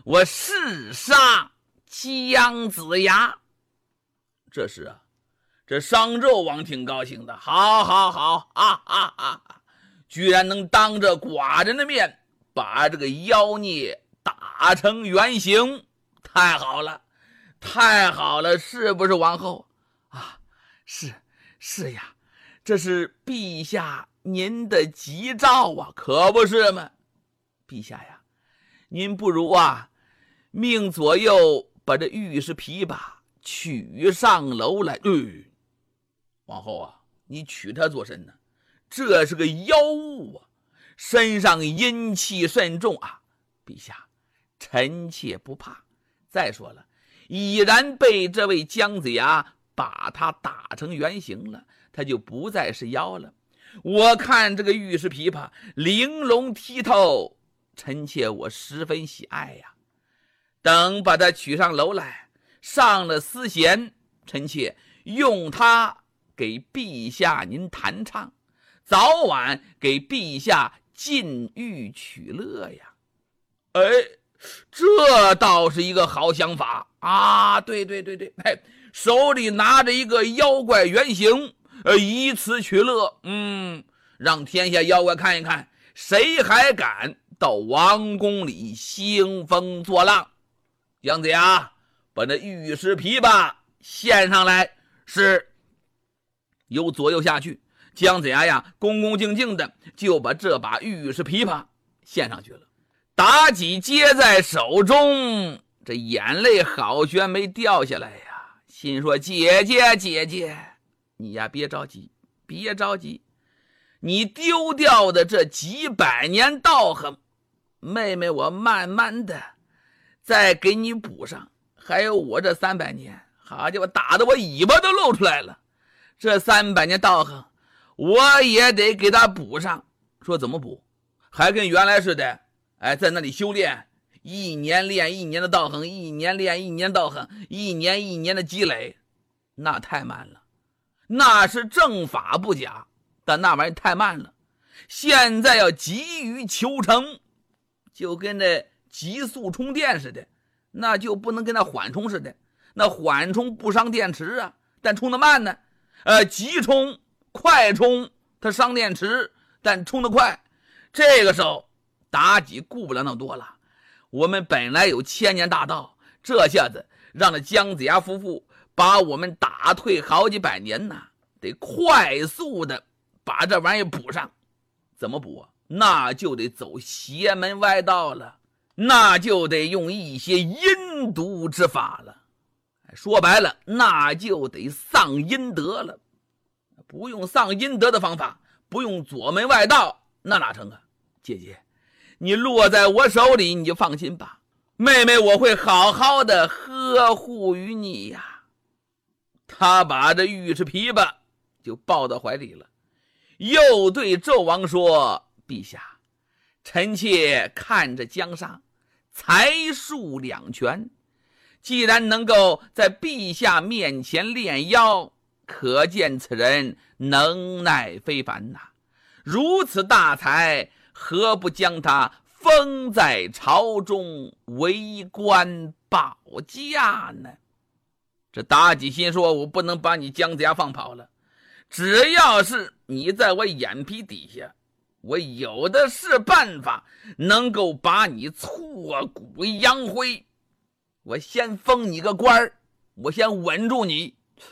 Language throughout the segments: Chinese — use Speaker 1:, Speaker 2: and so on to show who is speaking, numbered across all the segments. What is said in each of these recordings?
Speaker 1: 我誓杀姜子牙。这时啊，这商纣王挺高兴的，好好好啊，居然能当着寡人的面把这个妖孽打成原形，太好了，太好了，是不是王后啊？是呀，这是陛下您的吉兆啊，可不是吗？陛下呀，您不如啊，命左右把这玉石琵琶取上楼来。王后啊，你取他做甚呢？这是个妖物啊，身上阴气甚重啊。陛下，臣妾不怕。再说了，已然被这位姜子牙把他打成原形了，他就不再是妖了。我看这个玉石琵琶玲珑剔透，臣妾我十分喜爱呀。等把他取上楼来，上了丝弦，臣妾用它给陛下您弹唱，早晚给陛下禁欲取乐呀。这倒是一个好想法啊！对，手里拿着一个妖怪原型，以此取乐。让天下妖怪看一看，谁还敢到王宫里兴风作浪。姜子牙，把那玉石琵琶献上来。是。由左右下去，姜子牙呀，恭恭敬敬的就把这把玉石琵琶献上去了。妲己接在手中，这眼泪好悬没掉下来呀，心说姐姐，你呀别着急，你丢掉的这几百年道行，妹妹我慢慢的再给你补上。还有我这300年，好家伙，打得我尾巴都露出来了，这300年道行我也得给他补上。说怎么补？还跟原来似的，在那里修炼，一年练一年的道行，一年练一年道行，一年一年的积累，那太慢了。那是正法不假，但那玩意太慢了。现在要急于求成，就跟那急速充电似的，那就不能跟那缓冲似的。那缓冲不伤电池啊，但充得慢呢。急充快充它伤电池，但充得快。这个时候妲己顾不了那么多了，我们本来有1000年大道，这下子让这姜子牙夫妇把我们打退好几百年呐，得快速的把这玩意补上。怎么补啊？那就得走邪门歪道了，那就得用一些阴毒之法了。说白了，那就得丧阴德了。不用丧阴德的方法，不用左门外道，那哪成啊？姐姐，你落在我手里，你就放心吧，妹妹我会好好的呵护于你呀。他把这玉石琵琶就抱到怀里了，又对纣王说：陛下，臣妾看着姜尚才数2全，既然能够在陛下面前炼妖，可见此人能耐非凡呐。如此大才，何不将他封在朝中为官保驾呢？这妲己心说，我不能把你姜子牙放跑了，只要是你在我眼皮底下，我有的是办法能够把你挫骨扬灰。我先封你个官，我先稳住你。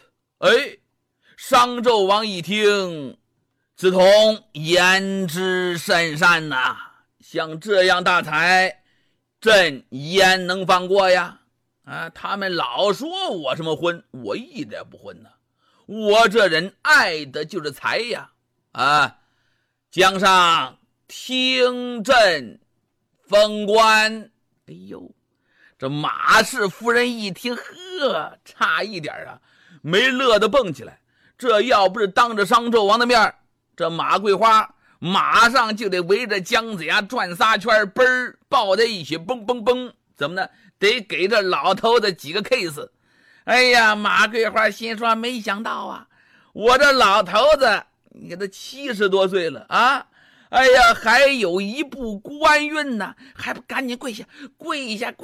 Speaker 1: 商纣王一听，子彤言之甚善呐，像这样大才，朕焉能放过呀？他们老说我什么昏，我一点不昏呐，我这人爱的就是才呀。姜尚听朕封官。这马氏夫人一听，差一点啊，没乐得蹦起来。这要不是当着商纣王的面，这马桂花马上就得围着姜子牙转3圈，嘣儿抱在一起，嘣嘣嘣，怎么呢？得给这老头子几个 case。马桂花心说，没想到啊，我这老头子你给他70多岁了啊，还有一部官运呢，还不赶紧跪下。